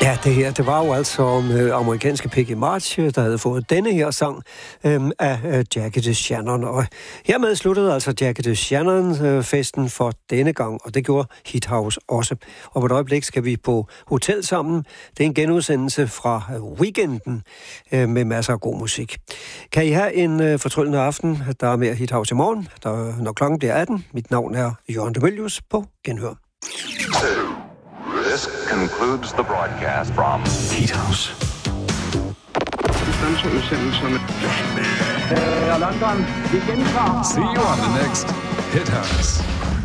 Ja, det var jo altså amerikanske Peggy March, der havde fået denne her sang af Jackie DeShannon. Og hermed sluttede altså Jackie DeShannon-festen for denne gang, og det gjorde Hit House også. Og på et øjeblik skal vi på hotel sammen. Det er en genudsendelse fra weekenden med masser af god musik. Kan I have en fortryllende aften? Der er mere Hit House i morgen, når klokken bliver 18. Mit navn er Jørgen Demølius på Genhør. This concludes the broadcast from Hit House. London, vi gentager. See you on the next Hit House.